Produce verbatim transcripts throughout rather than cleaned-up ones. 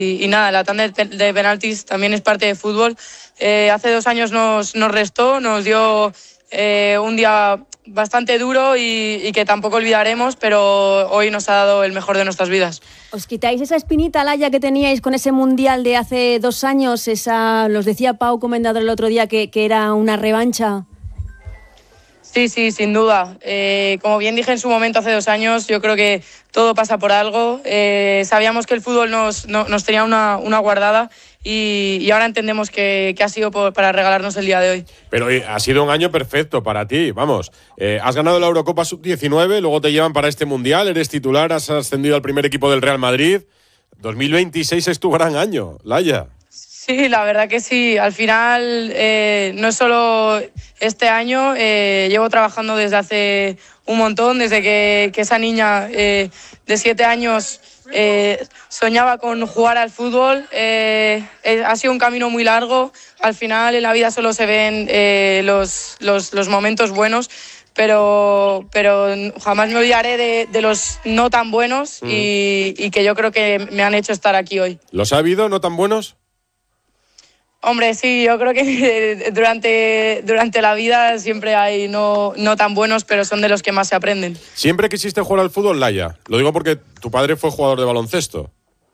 Y, y nada, la tanda de, de penaltis también es parte de fútbol. Eh, hace dos años nos, nos restó, nos dio eh, un día bastante duro y, y que tampoco olvidaremos, pero hoy nos ha dado el mejor de nuestras vidas. ¿Os quitáis esa espinita, Laia, que teníais con ese Mundial de hace dos años? Esa, los decía Pau Comendador el otro día que, que era una revancha. Sí, sí, sin duda. Eh, como bien dije en su momento hace dos años, yo creo que todo pasa por algo. Eh, sabíamos que el fútbol nos, no, nos tenía una, una guardada y, y ahora entendemos que, que ha sido por, para regalarnos el día de hoy. Pero eh, ha sido un año perfecto para ti, vamos. Eh, has ganado la Eurocopa sub diecinueve, luego te llevan para este Mundial, eres titular, has ascendido al primer equipo del Real Madrid. dos mil veintiséis es tu gran año, Laia. Sí, la verdad que sí. Al final, eh, no es solo este año, eh, llevo trabajando desde hace un montón, desde que, que esa niña eh, de siete años eh, soñaba con jugar al fútbol. Eh, eh, ha sido un camino muy largo. Al final, en la vida solo se ven eh, los, los, los momentos buenos. Pero, pero jamás me olvidaré de, de los no tan buenos mm. y, y que yo creo que me han hecho estar aquí hoy. ¿Los ha habido no tan buenos? Hombre, sí, yo creo que durante, durante la vida siempre hay no, no tan buenos, pero son de los que más se aprenden. ¿Siempre quisiste jugar al fútbol, Laia? Lo digo porque tu padre fue jugador de baloncesto.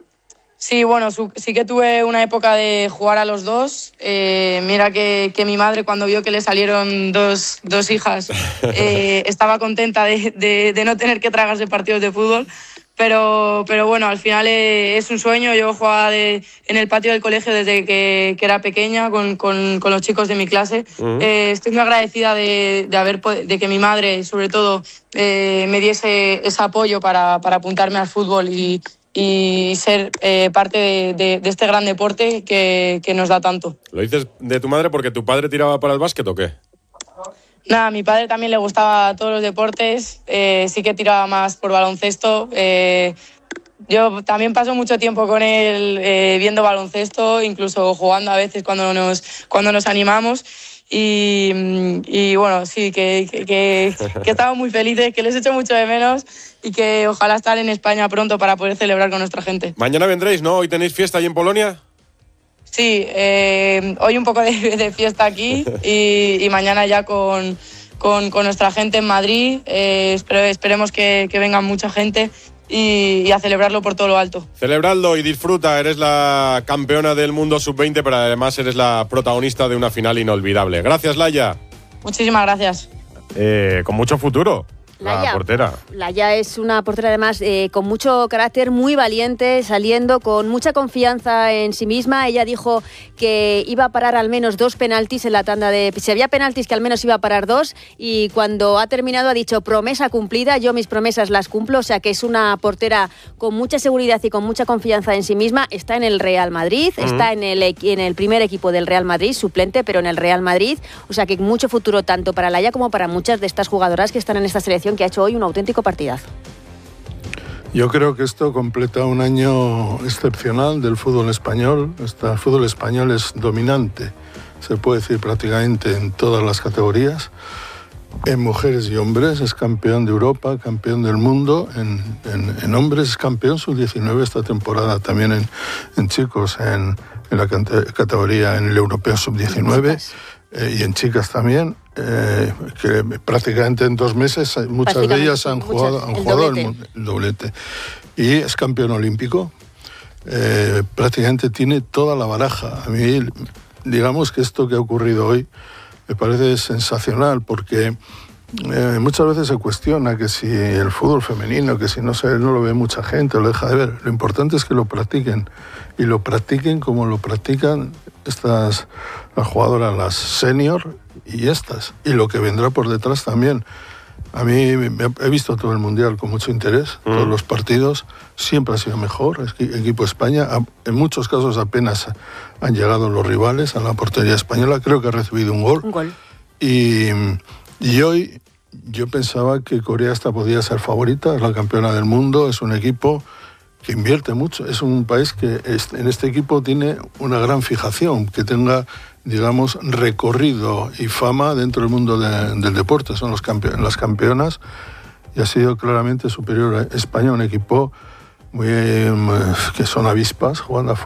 Sí, bueno, su, sí que tuve una época de jugar a los dos. Eh, mira que, que mi madre, cuando vio que le salieron dos, dos hijas, eh, estaba contenta de, de, de no tener que tragarse partidos de fútbol. Pero, pero bueno, al final es un sueño. Yo jugaba de, en el patio del colegio desde que, que era pequeña con, con, con los chicos de mi clase. Uh-huh. Eh, estoy muy agradecida de, de, haber, de que mi madre, sobre todo, eh, me diese ese apoyo para, para apuntarme al fútbol y, y ser eh, parte de, de, de este gran deporte que, que nos da tanto. ¿Lo dices de tu madre porque tu padre tiraba para el básquet o qué? Nada, a mi padre también le gustaba todos los deportes, eh, sí que tiraba más por baloncesto. Eh, yo también paso mucho tiempo con él eh, viendo baloncesto, incluso jugando a veces cuando nos, cuando nos animamos. Y, y bueno, sí, que, que, que, que estamos muy felices, que les echo mucho de menos y que ojalá estar en España pronto para poder celebrar con nuestra gente. Mañana vendréis, ¿no? ¿Hoy tenéis fiesta ahí en Polonia? Sí, eh, hoy un poco de, de fiesta aquí y, y mañana ya con, con, con nuestra gente en Madrid. Eh, espero, esperemos que, que venga mucha gente y, y a celebrarlo por todo lo alto. Celebradlo y disfruta. Eres la campeona del mundo sub veinte, pero además eres la protagonista de una final inolvidable. Gracias, Laia. Muchísimas gracias. Eh, con mucho futuro. La Laia, portera. Laia es una portera además eh, con mucho carácter, muy valiente, saliendo con mucha confianza en sí misma. Ella dijo que iba a parar al menos dos penaltis en la tanda de... Si había penaltis, que al menos iba a parar dos, y cuando ha terminado ha dicho promesa cumplida, yo mis promesas las cumplo. O sea que es una portera con mucha seguridad y con mucha confianza en sí misma. Está en el Real Madrid, uh-huh. está en el, en el primer equipo del Real Madrid, suplente, pero en el Real Madrid. O sea que mucho futuro tanto para Laia como para muchas de estas jugadoras que están en esta selección, que ha hecho hoy un auténtico partidazo. Yo creo que esto completa un año excepcional del fútbol español. Este, el fútbol español es dominante, se puede decir prácticamente en todas las categorías. En mujeres y hombres es campeón de Europa, campeón del mundo. En, en, en hombres es campeón sub diecinueve esta temporada, también en, en chicos, en, en la categoría en el europeo sub diecinueve. Eh, y en chicas también, eh, que prácticamente en dos meses muchas de ellas han jugado, han el, jugado doblete. El, el doblete. Y es campeón olímpico, eh, prácticamente tiene toda la baraja. A mí, digamos que esto que ha ocurrido hoy me parece sensacional, porque eh, muchas veces se cuestiona que si el fútbol femenino, que si no, se, no lo ve mucha gente, lo deja de ver. Lo importante es que lo practiquen, y lo practiquen como lo practican estas las jugadoras, las senior y estas, y lo que vendrá por detrás también. A mí he visto todo el Mundial con mucho interés, mm. todos los partidos, siempre ha sido mejor, es que equipo España, en muchos casos apenas han llegado los rivales a la portería española, creo que ha recibido un gol. Un gol. Y, y hoy yo pensaba que Corea esta podía ser favorita, es la campeona del mundo, es un equipo que invierte mucho, es un país que en este equipo tiene una gran fijación, que tenga, digamos, recorrido y fama dentro del mundo de, del deporte. Son los campe- las campeonas, y ha sido claramente superior a España, un equipo muy, muy que son avispas jugando a